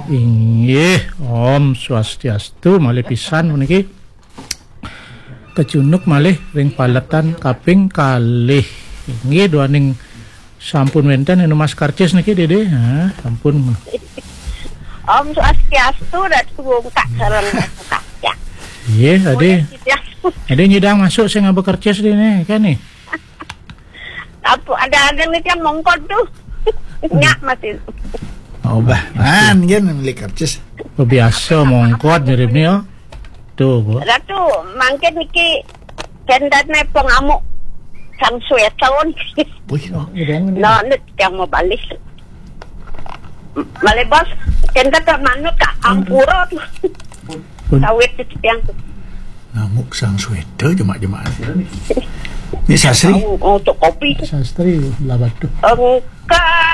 Inggih, Om Swastiastu malih pisan puniki. Kecunuk malih ring paletan kaping kalih. Inggih duaning sampun wenten anu Mas Karcis niki Dede. Ha, sampun. Om Swastiastu datang kak sareng kak ya. Iya, Ade nyidang masuk saya ngabek Karcis dene kan nih. Apa ada nih yang mongkot tuh. Nyak masih. Oh bahan kan milik Karcis. Biasa mongkot mirip nih oh. Tuh, Bu. Ratu mangke niki kendane pengamuk sang sueton. Wih, No, nek yang mau balik. Balik bos, kenda ke manut ka ampura tuh. Sawit itu yang ngamuk sang sweater jemaah-jemaah. Ini sasri. untuk kopi. Sastri lah batu. Enggak.